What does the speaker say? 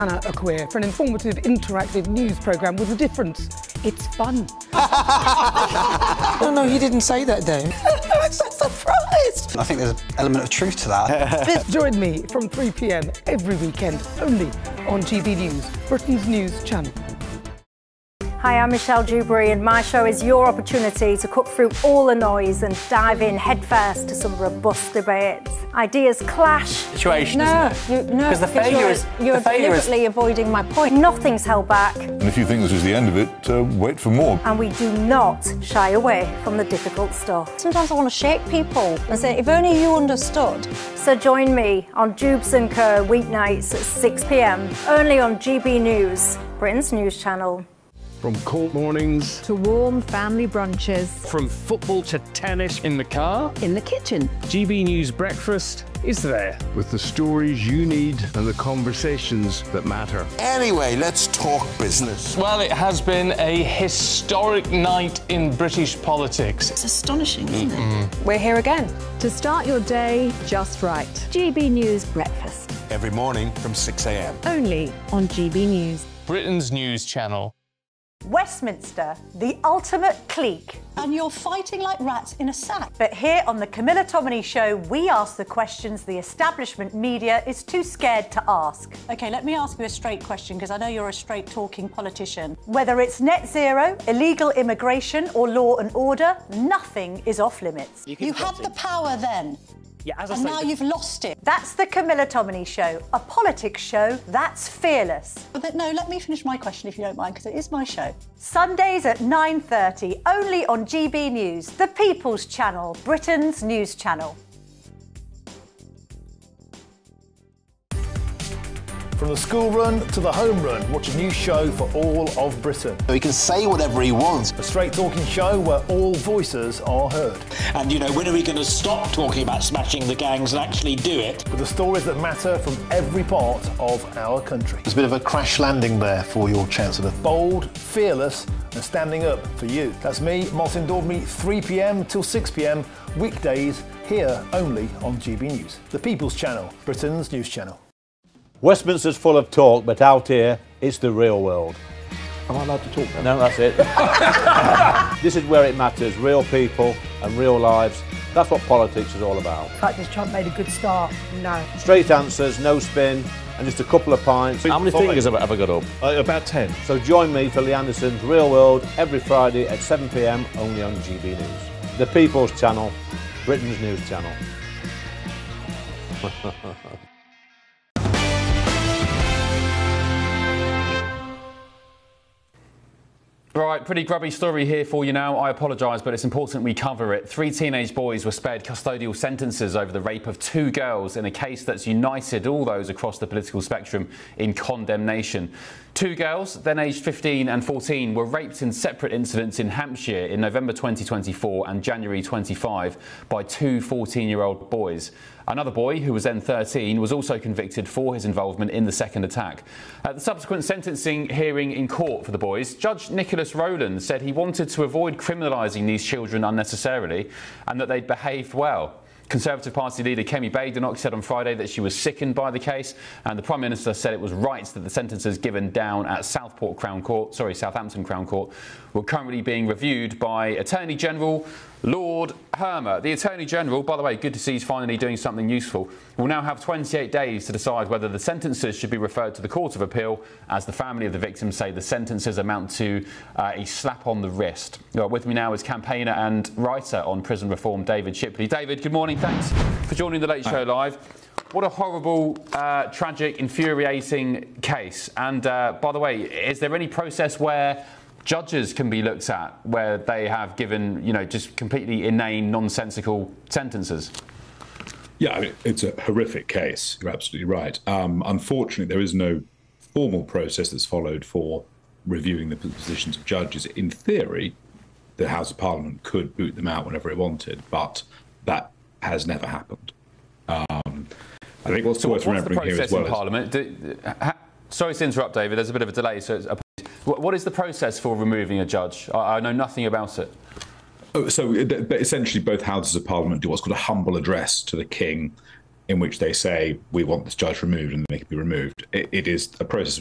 Anna Akweer for an informative, interactive news programme with a difference. It's fun. No, you didn't say that, Dave. I'm so surprised. I think there's an element of truth to that. Join me from 3 p.m. every weekend, only on GB News, Britain's news channel. Hi, I'm Michelle Dewberry, and my show is your opportunity to cut through all the noise and dive in headfirst to some robust debates. Ideas clash. Situation, isn't it? Because the failure is you're deliberately avoiding my point. Nothing's held back. And if you think this is the end of it, wait for more. And we do not shy away from the difficult stuff. Sometimes I want to shake people and say, if only you understood. So join me on Jubes & Co. weeknights at 6 p.m, only on GB News, Britain's news channel. From court mornings to warm family brunches, from football to tennis, in the car, in the kitchen, GB News Breakfast is there with the stories you need and the conversations that matter. Anyway, let's talk business. Well, it has been a historic night in British politics. It's astonishing, isn't it? We're here again to start your day just right. GB News Breakfast. Every morning from 6 a.m. Only on GB News. Britain's news channel. Westminster, the ultimate clique. And you're fighting like rats in a sack. But here on the Camilla Tominey Show, we ask the questions the establishment media is too scared to ask. OK, let me ask you a straight question, because I know you're a straight-talking politician. Whether it's net zero, illegal immigration or law and order, nothing is off limits. You had the power then. Yeah, as I and say, now you've lost it. That's the Camilla Tominey Show, a politics show that's fearless. But no, let me finish my question if you don't mind, because it is my show. Sundays at 9:30, only on GB News, the People's Channel, Britain's news channel. From the school run to the home run, watch a new show for all of Britain. So he can say whatever he wants. A straight talking show where all voices are heard. And, you know, when are we going to stop talking about smashing the gangs and actually do it? With the stories that matter from every part of our country. There's a bit of a crash landing there for your Chancellor. Bold, fearless and standing up for you. That's me, Martin Daubney, 3 p.m. till 6 p.m, weekdays, here only on GB News. The People's Channel, Britain's news channel. Westminster's full of talk, but out here, it's the real world. Am I allowed to talk now? No, that's it. This is where it matters, real people and real lives. That's what politics is all about. In fact, has Trump made a good start? No. Straight answers, no spin, and just a couple of pints. How many fingers have I got up? About 10. So join me for Lee Anderson's Real World every Friday at 7 p.m, only on GB News. The People's Channel, Britain's news channel. Right, pretty grubby story here for you now. I apologise, but it's important we cover it. 3 teenage boys were spared custodial sentences over the rape of 2 girls in a case that's united all those across the political spectrum in condemnation. 2 girls, then aged 15 and 14, were raped in separate incidents in Hampshire in November 2024 and January 25 by 2 14-year-old boys. Another boy, who was then 13, was also convicted for his involvement in the second attack. At the subsequent sentencing hearing in court for the boys, Judge Nicholas Rowland said he wanted to avoid criminalising these children unnecessarily and that they'd behaved well. Conservative Party leader Kemi Badenoch said on Friday that she was sickened by the case, and the Prime Minister said it was right that the sentences given down at Southampton Crown Court were currently being reviewed by Attorney General Lord Hermer. The Attorney General, by the way, good to see he's finally doing something useful, will now have 28 days to decide whether the sentences should be referred to the Court of Appeal, as the family of the victims say the sentences amount to a slap on the wrist. With me now is campaigner and writer on prison reform, David Shipley. David, good morning. Thanks for joining The Late Show Live. What a horrible, tragic, infuriating case. And by the way, is there any process where judges can be looked at where they have given, just completely inane, nonsensical sentences? Yeah, I mean, it's a horrific case. You're absolutely right. Unfortunately, there is no formal process that's followed for reviewing the positions of judges. In theory, the House of Parliament could boot them out whenever it wanted, but that has never happened. I think what's worth remembering here as well is... What's the process in Parliament? Sorry to interrupt, David. There's a bit of a delay, so what is the process for removing a judge? I know nothing about it. So essentially both houses of Parliament do what's called a humble address to the King in which they say, we want this judge removed, and they can be removed. It is a process